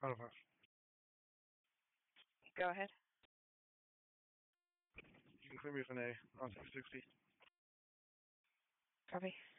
Alpha. Go ahead. You can clear me for now. On 660. Copy.